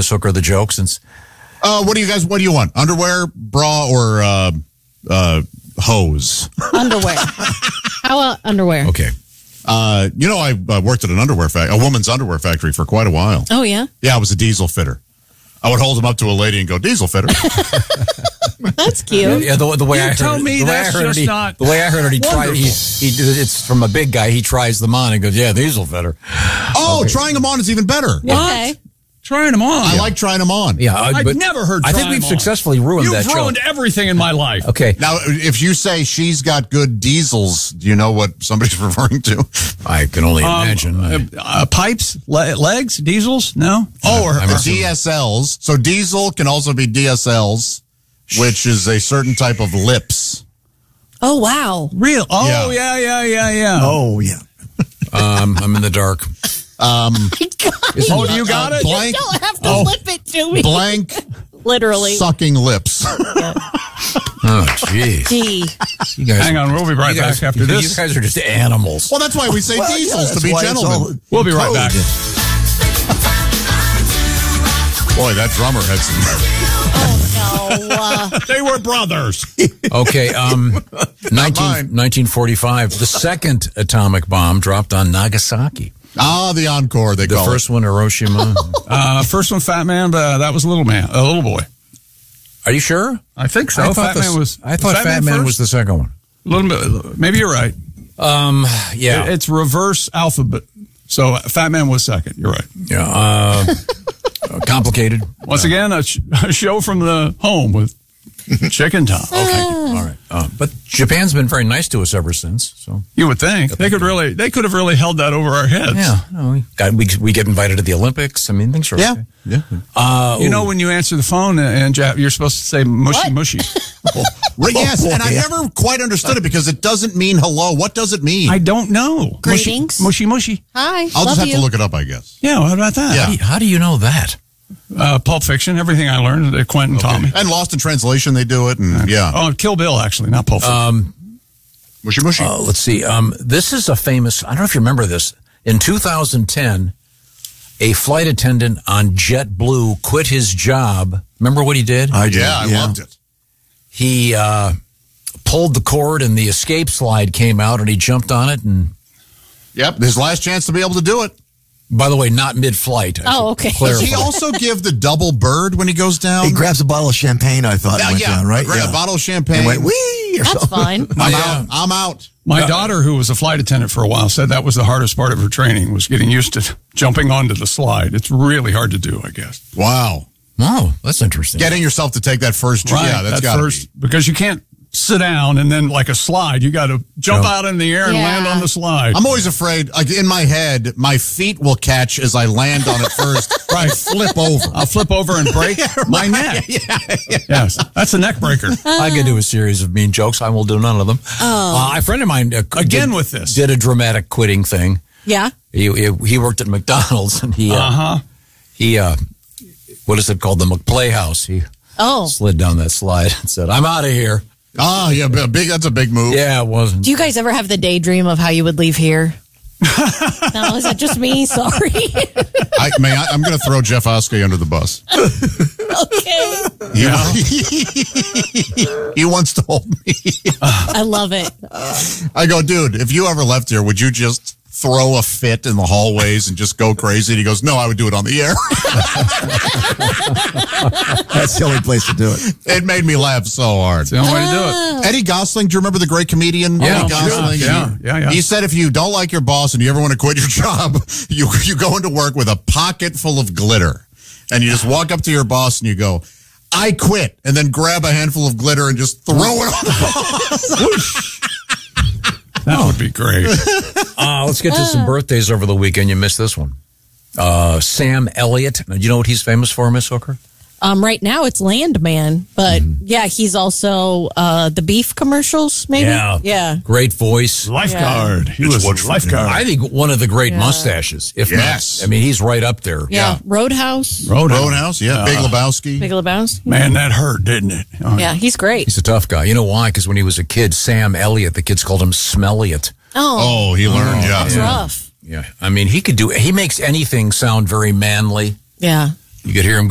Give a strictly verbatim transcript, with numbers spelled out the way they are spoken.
Miss Hooker the joke since. Uh, what do you guys? What do you want? Underwear, bra, or uh, uh, hose? Underwear. How about underwear? Okay. Uh, you know, I uh, worked at an underwear factory, a woman's underwear factory for quite a while. Oh, yeah? Yeah, I was a diesel fitter. I would hold them up to a lady and go, diesel fitter. That's cute. Yeah, the, the way You I heard tell it, me the way I that's heard just it, he, not the way I heard it, he tried. wonderful. He, he it's from a big guy. He tries them on and goes, "Yeah, diesel fitter." Oh, okay. Trying them on is even better. Okay. Trying them on. I like trying them on. Yeah, uh, I've but never heard. I think try we've 'em on. successfully ruined You've that show. ruined everything in my life. Okay, Now, if you say she's got good diesels, do you know what somebody's referring to? I can only Um, imagine. uh, uh, pipes, le- legs, diesels. No. Oh, or, I'm or assuming. D S Ls. So diesel can also be D S Ls, which is a certain type of lips. Oh, wow. real. Oh, Yeah. yeah, yeah, yeah, yeah. Oh, yeah. um, I'm in the dark. Um, Oh, do you got uh, it? Blank, You don't have to Oh. lip it to me. blank, Literally. sucking lips. Oh, jeez. Gee. You guys, Hang on, we'll be right you guys, back after you this. guys are just animals. Well, that's why we say Well, yeah, diesels to that's be why it's gentlemen. all We'll be right code. back. Boy, that drummer had some. Oh, no. Uh, They were brothers. Okay, um, nineteen, mine. nineteen forty-five, the second atomic bomb dropped on Nagasaki. Ah, the encore, they The call first one, Hiroshima. Uh, first one, Fat Man. But that was Little Man, a little boy. Are you sure? I think so. I thought, Fat the, Man was. I thought Fat, Man, first? was the second one. Little bit. Maybe you're right. Um, yeah. It- it's reverse alphabet. So Fat Man was second. You're right. yeah. Uh, complicated. Once again, a, sh- a show from the home with Chicken Tom. Okay. All right. Uh, but Japan's been very nice to us ever since. So You would think they could really, they could have really held that over our heads. yeah, no, we got we, we get invited to the Olympics. I mean, things are Yeah. okay. Yeah. Uh, You know, when you answer the phone and Jap, you're supposed to say mushy What? mushy. Right, yes, and I yeah. never quite understood it because it doesn't mean hello. What does it mean? I don't know. Greetings. Mushy mushy. mushy. Hi. I'll Love just have you. to look it up, I guess. Yeah, what about that? Yeah. how, do you, how do you know that? Uh, Pulp Fiction, everything I learned at Quentin Tommy. And Lost in Translation, they do it, and yeah. Oh, Kill Bill, actually, not Pulp Fiction. Um, Mushy mushy. uh, let's see. Um, this is a famous. I don't know if you remember this. In two thousand ten, a flight attendant on JetBlue quit his job. Remember what he did? I did, yeah, I loved it. he uh, pulled the cord and the escape slide came out and he jumped on it. And Yep, his last chance to be able to do it. by the way, not mid-flight. I Oh, should okay. Does clarify. he also give the double bird when he goes down? He grabs a bottle of champagne, I thought, yeah, and went yeah, down, right? Grab Yeah. a bottle of champagne. And went, wee! Or That's something. fine. I'm Yeah. out. I'm out. My daughter, who was a flight attendant for a while, said that was the hardest part of her training, was getting used to jumping onto the slide. It's really hard to do, I guess. Wow. Oh, that's interesting. Getting yourself to take that first jump. Yeah, that's that got to first, be. because you can't sit down and then like a slide. You got to jump No. out in the air and Yeah. land on the slide. I'm always afraid, like in my head, my feet will catch as I land on it first. Right. Flip over. I'll flip over and break my neck. Yes, that's a neck breaker. I could do a series of mean jokes. I will do none of them. Oh. Uh, a friend of mine uh, Again did, with this. did a dramatic quitting thing. Yeah. He he, he worked at McDonald's and he uh, Uh-huh. he uh, what is it called, the McPlayhouse? He Oh. slid down that slide and said, "I'm out of here." Ah, yeah, a big. That's a big move. Yeah, it wasn't. Do you guys ever have the daydream of how you would leave here? No, is it just me? Sorry. I, may I, I'm going to throw Jeff Oskey under the bus. Okay. He, he wants to hold me. I love it. I go, dude, if you ever left here, would you just throw a fit in the hallways and just go crazy? And he goes, no, I would do it on the air. That's the only place to do it. It made me laugh so hard. It's the only way to do it. Eddie Gosling, do you remember the great comedian Yeah, Eddie sure. Gosling? Yeah, he, yeah, yeah. He said if you don't like your boss and you ever want to quit your job, you you go into work with a pocket full of glitter. And you just walk up to your boss and you go, I quit. And then grab a handful of glitter and just throw it on the boss. That would be great. Uh, let's get to some birthdays over the weekend. You missed this one. Uh, Sam Elliott. Now, do you know what he's famous for, Miss Hooker? Um, right now it's Landman, but Mm-hmm. yeah, he's also uh, the beef commercials, maybe. Yeah. Yeah. Great voice. Lifeguard. He It's was wonderful. lifeguard. I think one of the great Yeah. mustaches, if Yes. not. I mean, he's right up there. Yeah. Roadhouse. Roadhouse. Roadhouse, yeah. Big Lebowski. Big Lebowski. Man, that hurt, didn't it? Oh, Yeah, he's great. He's a tough guy. You know why? Because when he was a kid, Sam Elliott, the kids called him Smelliot. Oh, Oh, he learned, yeah. that's rough. Yeah. I mean, he could do, he makes anything sound very manly. Yeah. You could hear him